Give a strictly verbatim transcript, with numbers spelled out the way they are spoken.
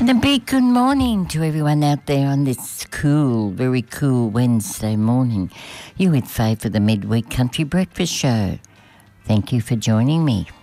And a big good morning to everyone out there on this cool, very cool Wednesday morning. You with Faye for the Midweek Country Breakfast Show. Thank you for joining me.